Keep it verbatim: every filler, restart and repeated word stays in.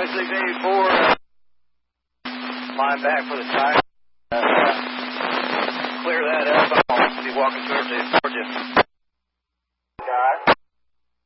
twenty-six eighty-four, uh, line back for the tire. Uh, clear that up. I'll be walking towards the Georgia.